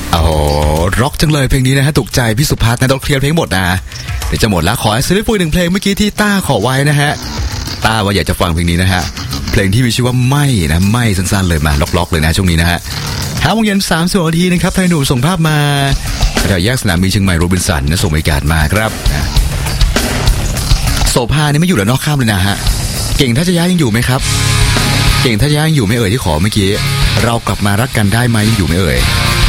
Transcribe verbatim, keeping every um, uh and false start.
โอ้ร็อกจังเลยเพลงนี้นะฮะถูกใจพี่สุภัทรนะต้องเคลียร์เพลงหมดนะเดี๋ยวจะหมดแล้วขอให้ซื้อปุ๋ยหนึ่งเพลงเมื่อกี้ที่ต้าขอไว้นะฮะต้าว่าอยากจะฟังเพลงนี้นะฮะเพลงที่มีชื่อว่าไม่นะไม่สั้นๆเลยมาล็อกๆเลยนะช่วงนี้นะฮะห้าโมงเย็นสามสิบนาทีนะครับไทยหนุ่มส่งภาพมาแถวแยกสนามบินเชียงใหม่โรบินสันนะส่งบรรยากาศมาครับโสภานี่ไม่อยู่แล้วนอกข้ามเลยนะฮะเก่งทัชยะยังอยู่ไหมครับเก่งทัชยะยังอยู่ไม่เอ่ยที่ขอเมื่อกี้เรากลับมารักกันได้ไหมยังอยู่ไม่เอ่ย